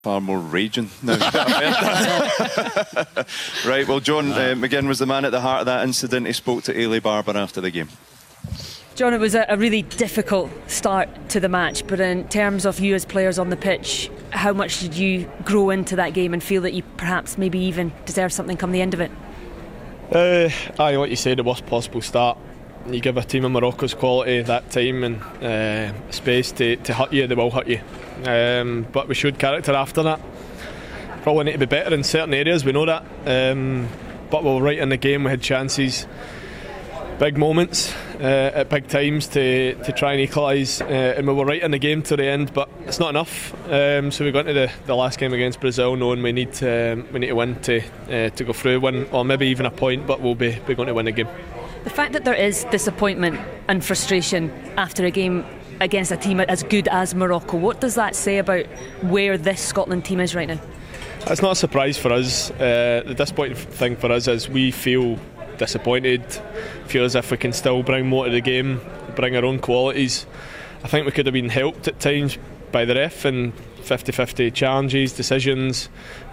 Far more raging now. Right, well, John McGinn was the man at the heart of that incident. He spoke to Ailey Barber after the game. John, it was a really difficult start to the match, but in terms of you as players on the pitch, how much did you grow into that game and feel that you perhaps maybe even deserved something come the end of it? Aye, like you said, the worst possible start. You give a team of Morocco's quality that time and space to hurt you, they will hurt you. But we showed character after that. Probably need to be better in certain areas, we know that. But we were right in the game, we had chances, big moments at big times to try and equalise, and we were right in the game to the end, but it's not enough. So we got into the last game against Brazil knowing we need to win to go through, win, or maybe even a point, but we'll be going to win the game. The fact that there is disappointment and frustration after a game against a team as good as Morocco, what does that say about where this Scotland team is right now? It's not a surprise for us. The disappointing thing for us is we feel disappointed, feel as if we can still bring more to the game, bring our own qualities. I think we could have been helped at times by the ref in 50-50 challenges, decisions.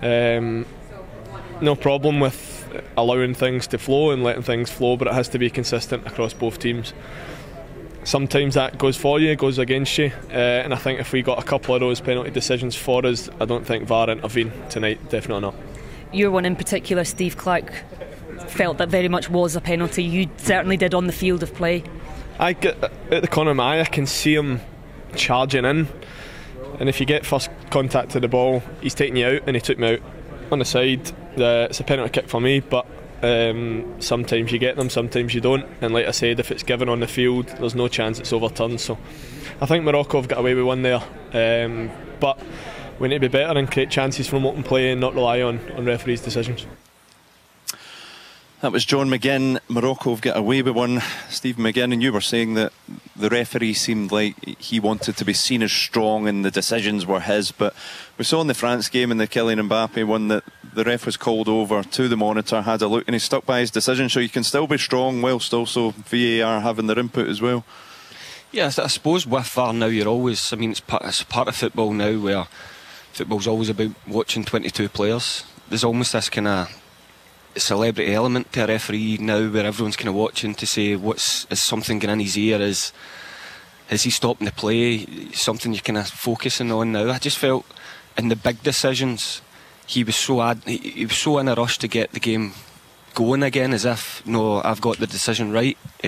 No problem with allowing things to flow and letting things flow, but it has to be consistent across both teams. Sometimes that goes for you, goes against you, and I think if we got a couple of those penalty decisions for us, I don't think VAR intervened tonight, definitely not. Your one in particular, Steve Clarke, felt that very much was a penalty. You certainly did on the field of play. I get at the corner of my eye, I can see him charging in, and if you get first contact to the ball, he's taking you out, and he took me out on the side. It's a penalty kick for me, but sometimes you get them, sometimes you don't, and like I said, if it's given on the field, there's no chance it's overturned. So I think Morocco have got away with one there, but we need to be better and create chances from open play and not rely on referees' decisions. That was John McGinn. Morocco have got away with one. Stephen McGinn, and you were saying that the referee seemed like he wanted to be seen as strong and the decisions were his, but we saw in the France game and the Kylian Mbappe one that the ref was called over to the monitor, had a look, and he stuck by his decision. So you can still be strong whilst also VAR having their input as well. Yeah, I suppose with VAR now you're always, I mean, it's part of football now where football's always about watching 22 players. There's almost this kind of celebrity element to a referee now where everyone's kind of watching to say is something going in his ear, is he stopping the play, something you're kind of focusing on now. I just felt in the big decisions he was so in a rush to get the game going again, as if, no, I've got the decision right.